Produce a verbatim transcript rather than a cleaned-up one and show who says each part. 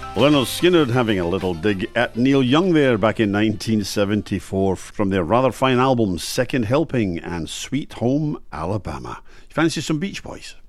Speaker 1: Lynyrd Skynyrd having a little dig at Neil Young there back in nineteen seventy-four from their rather fine albums Second Helping and Sweet Home Alabama. You fancy some Beach Boys?